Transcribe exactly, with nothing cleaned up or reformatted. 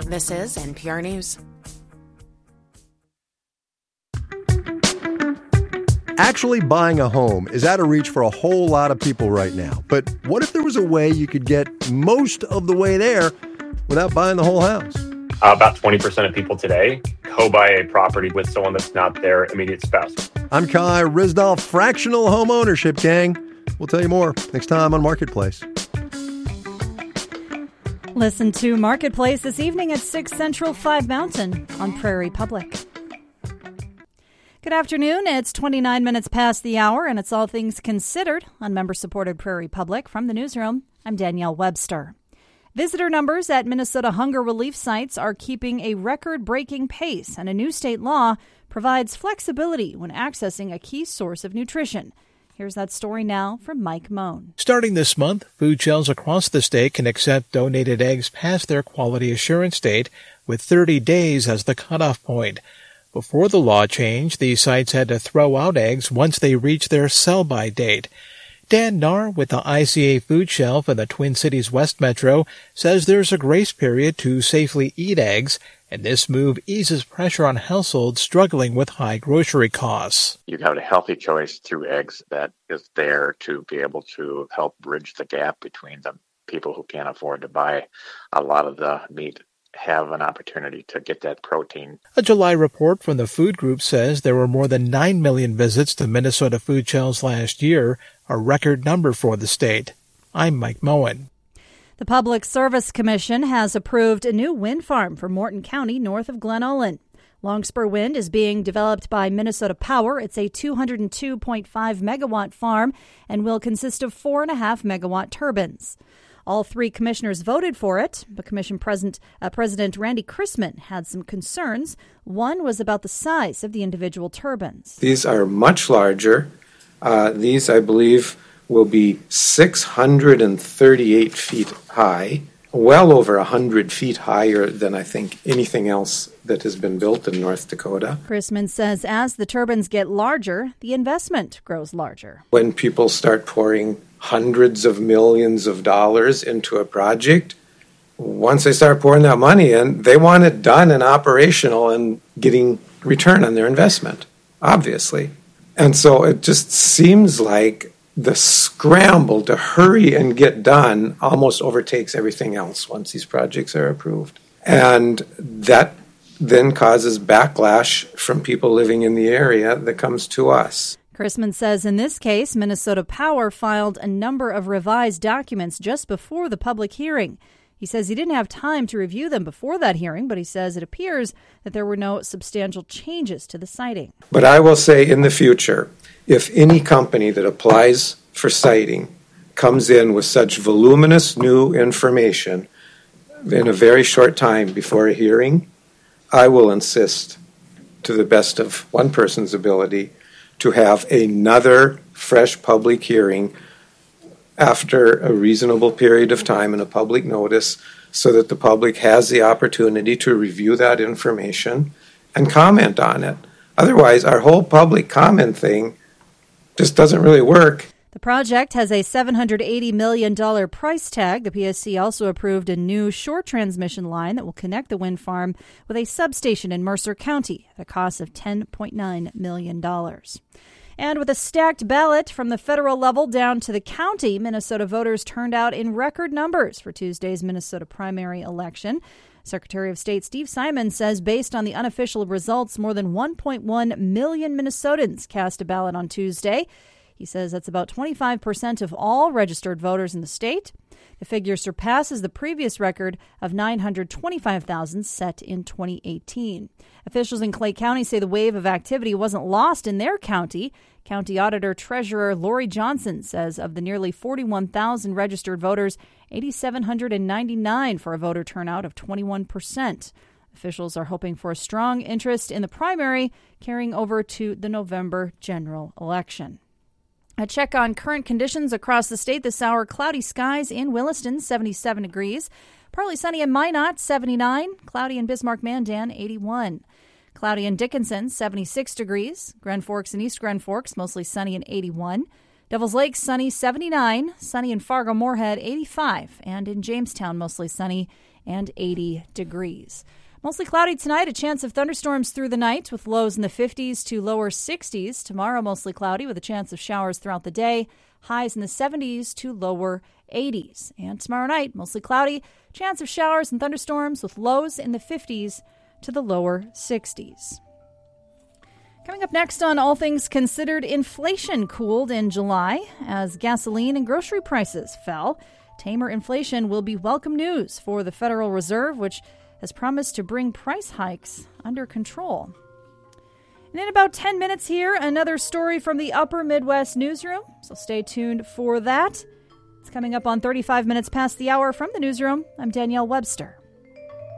This is N P R News. Actually buying a home is out of reach for a whole lot of people right now. But what if there was a way you could get most of the way there without buying the whole house? Uh, about twenty percent of people today co-buy a property with someone that's not their immediate spouse. I'm Kai Ryssdal, Fractional Home Ownership Gang. We'll tell you more next time on Marketplace. Listen to Marketplace this evening at six Central, five Mountain on Prairie Public. Good afternoon. It's twenty-nine minutes past the hour, and it's All Things Considered on member-supported Prairie Public. From the newsroom, I'm Danielle Webster. Visitor numbers at Minnesota hunger relief sites are keeping a record-breaking pace, and a new state law provides flexibility when accessing a key source of nutrition. Here's that story now from Mike Moan. Starting this month, food shelves across the state can accept donated eggs past their quality assurance date, with thirty days as the cutoff point. Before the law change, these sites had to throw out eggs once they reached their sell-by date. Dan Nahr with the I C A Food Shelf in the Twin Cities West Metro says there's a grace period to safely eat eggs, and this move eases pressure on households struggling with high grocery costs. You have a healthy choice through eggs that is there to be able to help bridge the gap between the people who can't afford to buy a lot of the meat have an opportunity to get that protein. A July report from the food group says there were more than nine million visits to Minnesota food shelves last year, a record number for the state. I'm Mike Moen. The Public Service Commission has approved a new wind farm for Morton County north of Glen Ullin. Longspur Wind is being developed by Minnesota Power. It's a two hundred two point five megawatt farm and will consist of four and a half megawatt turbines. All three commissioners voted for it, but Commission President, uh, President Randy Chrisman had some concerns. One was about the size of the individual turbines. These are much larger. Uh, these, I believe, will be six hundred thirty-eight feet high, well over one hundred feet higher than I think anything else that has been built in North Dakota. Chrisman says as the turbines get larger, the investment grows larger. When people start pouring hundreds of millions of dollars into a project, once they start pouring that money in, they want it done and operational and getting return on their investment, obviously. And so it just seems like the scramble to hurry and get done almost overtakes everything else once these projects are approved. And that then causes backlash from people living in the area that comes to us. Chrisman says in this case, Minnesota Power filed a number of revised documents just before the public hearing. He says he didn't have time to review them before that hearing, but he says it appears that there were no substantial changes to the siting. But I will say in the future, if any company that applies for siting comes in with such voluminous new information in a very short time before a hearing, I will insist to the best of one person's ability to have another fresh public hearing after a reasonable period of time and a public notice so that the public has the opportunity to review that information and comment on it. Otherwise, our whole public comment thing just doesn't really work. The project has a seven hundred eighty million dollars price tag. The P S C also approved a new short transmission line that will connect the wind farm with a substation in Mercer County at a cost of ten point nine million dollars. And with a stacked ballot from the federal level down to the county, Minnesota voters turned out in record numbers for Tuesday's Minnesota primary election. Secretary of State Steve Simon says based on the unofficial results, more than one point one million Minnesotans cast a ballot on Tuesday. He says that's about twenty-five percent of all registered voters in the state. The figure surpasses the previous record of nine hundred twenty-five thousand set in twenty eighteen. Officials in Clay County say the wave of activity wasn't lost in their county. County Auditor Treasurer Lori Johnson says of the nearly forty-one thousand registered voters, eight thousand seven hundred ninety-nine for a voter turnout of twenty-one percent. Officials are hoping for a strong interest in the primary carrying over to the November general election. A check on current conditions across the state this hour. Cloudy skies in Williston, seventy-seven degrees. Partly sunny in Minot, seventy-nine. Cloudy in Bismarck-Mandan, eighty-one. Cloudy in Dickinson, seventy-six degrees. Grand Forks and East Grand Forks, mostly sunny and eighty-one. Devils Lake, sunny, seventy-nine. Sunny in Fargo-Moorhead, eighty-five. And in Jamestown, mostly sunny and eighty degrees. Mostly cloudy tonight, a chance of thunderstorms through the night with lows in the fifties to lower sixties. Tomorrow, mostly cloudy with a chance of showers throughout the day. Highs in the seventies to lower eighties. And tomorrow night, mostly cloudy, chance of showers and thunderstorms with lows in the fifties to the lower sixties. Coming up next on All Things Considered, inflation cooled in July as gasoline and grocery prices fell. Tamer inflation will be welcome news for the Federal Reserve, which has promised to bring price hikes under control. And in about ten minutes here, another story from the Upper Midwest newsroom, so stay tuned for that. It's coming up on thirty-five minutes past the hour from the newsroom. I'm Danielle Webster.